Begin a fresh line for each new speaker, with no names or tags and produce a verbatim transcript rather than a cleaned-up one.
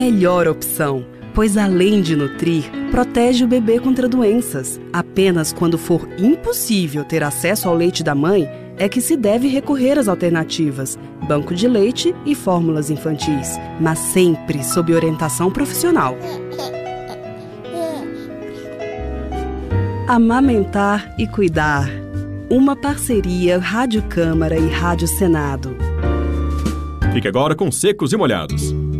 Melhor opção, pois além de nutrir, protege o bebê contra doenças. Apenas quando for impossível ter acesso ao leite da mãe, é que se deve recorrer às alternativas, banco de leite e fórmulas infantis, mas sempre sob orientação profissional. Amamentar e cuidar. Uma parceria Rádio Câmara e Rádio Senado.
Fique agora com Secos e Molhados.